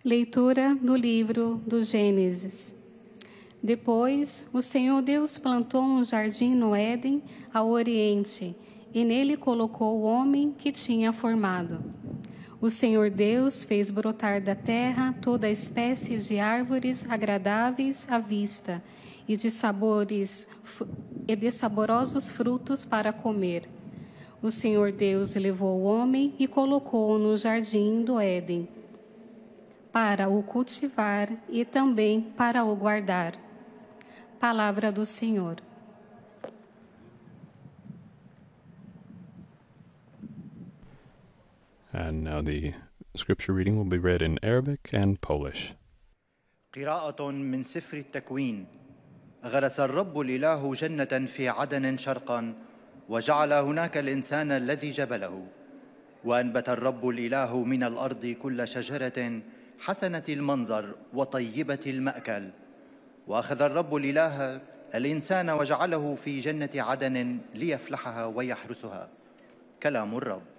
Leitura do livro do Gênesis. Depois, o Senhor Deus plantou um jardim no Éden, ao oriente, e nele colocou o homem que tinha formado. O Senhor Deus fez brotar da terra toda espécie de árvores agradáveis à vista e de saborosos frutos para comer. O Senhor Deus levou o homem e colocou-o no jardim do Éden, para o cultivar e também para o guardar. Palavra do Senhor. And now the scripture reading will be read in Arabic and Polish. قراءة من سفر التكوين. غرس الرب الإله جنة في عدن شرقا، وجعل هناك الإنسان الذي جبله. وأنبت الرب الإله من الأرض كل شجرة حسنة المنظر وطيبة المأكل. وأخذ الرب الإله الإنسان وجعله في جنة عدن ليفلحها ويحرسها. كلام الرب.